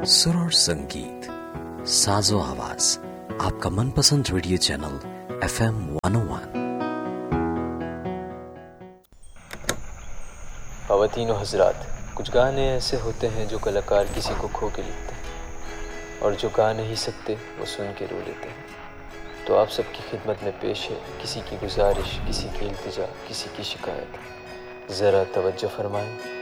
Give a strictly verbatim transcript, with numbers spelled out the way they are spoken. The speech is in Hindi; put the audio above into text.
सुर और संगीत, साजो आवाज, आपका मनपसंद radio channel F M one ओ वन। ख़वातीन व हज़रात, कुछ गाने ऐसे होते हैं जो कलाकार किसी को खो के लिखते हैं और जो गा नहीं सकते वो सुन के रो लेते हैं। तो आप सबकी खिदमत में पेश है किसी की गुजारिश, किसी की इल्तिजा, किसी की शिकायत। ज़रा तवज्जो फरमाएं।